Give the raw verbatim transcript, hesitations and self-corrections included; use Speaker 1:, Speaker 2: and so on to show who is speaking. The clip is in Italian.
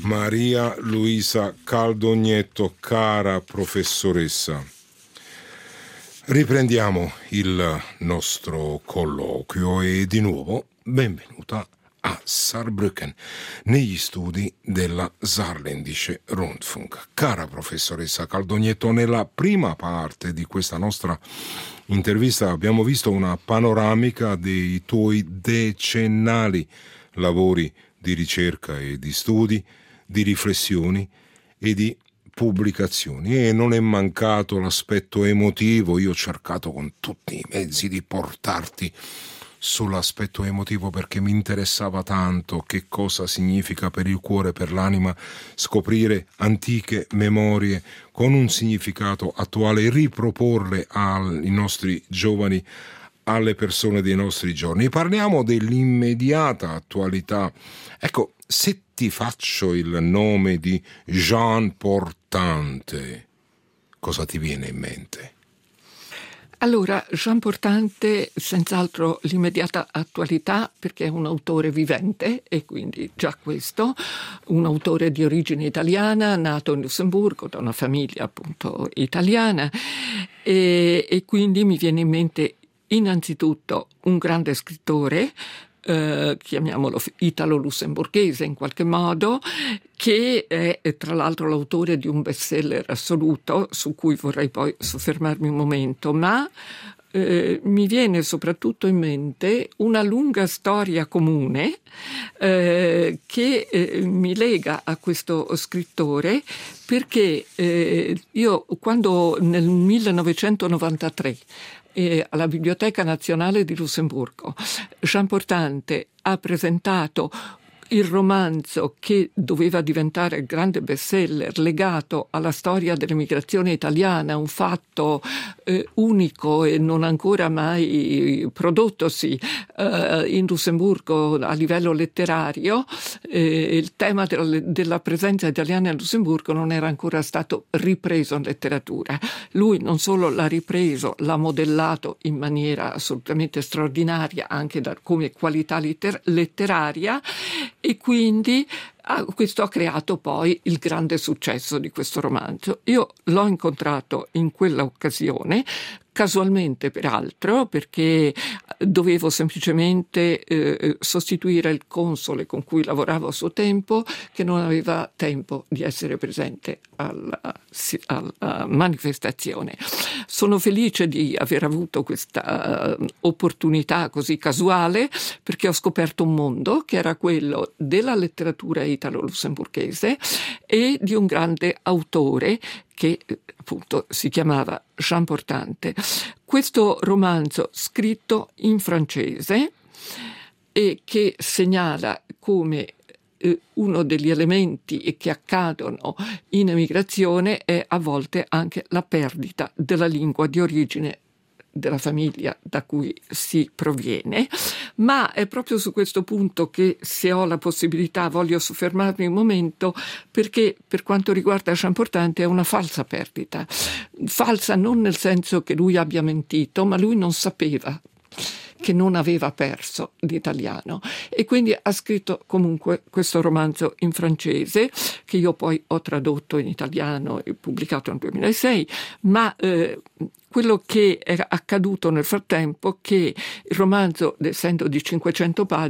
Speaker 1: Maria Luisa Caldognetto, cara professoressa. Riprendiamo il nostro colloquio e di nuovo benvenuta a Saarbrücken, negli studi della Saarländische Rundfunk. Cara professoressa Caldognetto, nella prima parte di questa nostra intervista abbiamo visto una panoramica dei tuoi decennali lavori di ricerca e di studi, di riflessioni e di pubblicazioni, e non è mancato l'aspetto emotivo. Io ho cercato con tutti i mezzi di portarti sull'aspetto emotivo perché mi interessava tanto che cosa significa per il cuore, per l'anima, scoprire antiche memorie con un significato attuale e riproporle ai nostri giovani, alle persone dei nostri giorni. Parliamo dell'immediata attualità. Ecco, se ti faccio il nome di Jean Portante, cosa ti viene in mente?
Speaker 2: Allora, Jean Portante, senz'altro l'immediata attualità, perché è un autore vivente, e quindi già questo, un autore di origine italiana, nato in Lussemburgo da una famiglia appunto italiana, e, e quindi mi viene in mente innanzitutto un grande scrittore, eh, chiamiamolo italo-lussemburghese in qualche modo, che è tra l'altro l'autore di un bestseller assoluto su cui vorrei poi soffermarmi un momento, ma eh, mi viene soprattutto in mente una lunga storia comune eh, che eh, mi lega a questo scrittore, perché eh, io quando nel millenovecentonovantatré E alla Biblioteca Nazionale di Lussemburgo Jean Portante ha presentato il romanzo che doveva diventare il grande bestseller legato alla storia dell'emigrazione italiana, un fatto eh, unico e non ancora mai prodottosi eh, in Lussemburgo a livello letterario. Eh, il tema della, della presenza italiana in Lussemburgo non era ancora stato ripreso in letteratura. Lui non solo l'ha ripreso, l'ha modellato in maniera assolutamente straordinaria anche da, come qualità letter- letteraria, e quindi ah, questo ha creato poi il grande successo di questo romanzo. Io l'ho incontrato in quella occasione, casualmente peraltro, perché dovevo semplicemente eh, sostituire il console con cui lavoravo a suo tempo, che non aveva tempo di essere presente alla, alla manifestazione. Sono felice di aver avuto questa uh, opportunità così casuale, perché ho scoperto un mondo che era quello della letteratura italo-lussemburghese e di un grande autore che appunto si chiamava Jean Portante. Questo romanzo scritto in francese e che segnala come eh, uno degli elementi che accadono in emigrazione è a volte anche la perdita della lingua di origine della famiglia da cui si proviene, ma è proprio su questo punto che, se ho la possibilità, voglio soffermarmi un momento, perché per quanto riguarda Jean Portante è una falsa perdita. Falsa non nel senso che lui abbia mentito, ma lui non sapeva che non aveva perso l'italiano, e quindi ha scritto comunque questo romanzo in francese che io poi ho tradotto in italiano e pubblicato nel duemilasei, ma eh, quello che è accaduto nel frattempo è che il romanzo, essendo di cinquecento pagine,